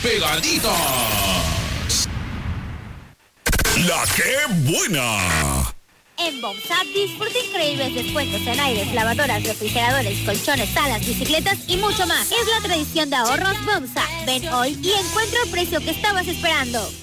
pegaditos. La que buena. En Bomsa disfruta increíbles descuentos en aires, lavadoras, refrigeradores, colchones, salas, bicicletas y mucho más. Es la tradición de ahorros Bomsa. Ven hoy y encuentra el precio que estabas esperando.